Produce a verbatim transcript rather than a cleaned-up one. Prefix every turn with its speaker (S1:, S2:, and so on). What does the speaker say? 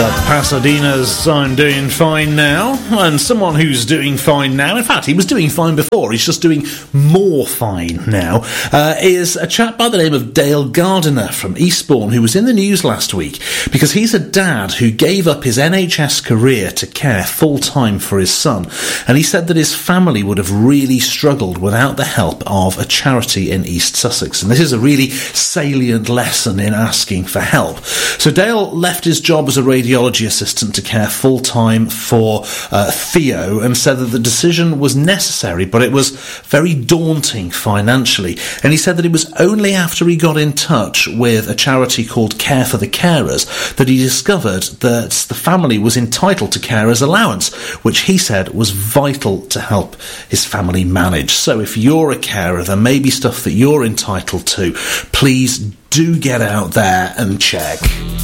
S1: Pasadena's I'm Doing Fine Now, and someone who's doing fine now, in fact he was doing fine before, he's just doing more fine now, uh, is a chap by the name of Dale Gardiner from Eastbourne, who was in the news last week because he's a dad who gave up his N H S career to care full-time for his son, and he said that his family would have really struggled without the help of a charity in East Sussex, and this is a really salient lesson in asking for help. So Dale left his job as a radiology assistant to care full-time for uh, Theo, and said that the decision was necessary, but it was very daunting financially. And he said that it was only after he got in touch with a charity called Care for the Carers that he discovered that the family was entitled to carers allowance, which he said was vital to help his family manage. So if you're a carer, there may be stuff that you're entitled to. Please do get out there and check.